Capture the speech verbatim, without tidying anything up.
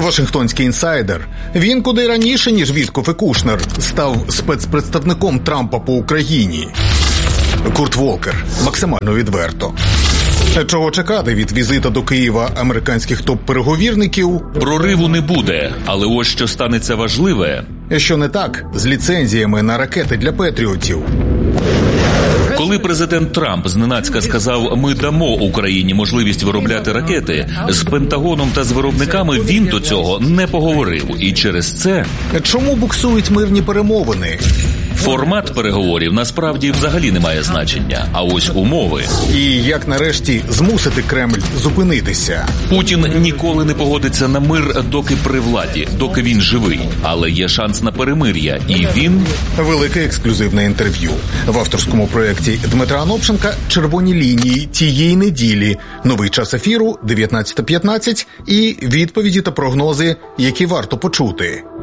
Вашингтонський інсайдер. Він куди раніше, ніж Вітков і Кушнер, став спецпредставником Трампа по Україні. Курт Волкер. Максимально відверто. Чого чекати від візита до Києва американських топ-переговірників? Прориву не буде, але ось що станеться важливе. Що не так з ліцензіями на ракети для патріотів? Коли президент Трамп зненацька сказав «ми дамо Україні можливість виробляти ракети», з Пентагоном та з виробниками він до цього не поговорив. І через це... Чому буксують мирні перемовини? Формат переговорів насправді взагалі не має значення, а ось умови. І як нарешті змусити Кремль зупинитися? Путін ніколи не погодиться на мир, доки при владі, доки він живий. Але є шанс на перемир'я, і він... Велике ексклюзивне інтерв'ю. В авторському проєкті Дмитра Анопченка «Червоні лінії» тієї неділі. Новий час ефіру дев'ятнадцята п'ятнадцять і відповіді та прогнози, які варто почути.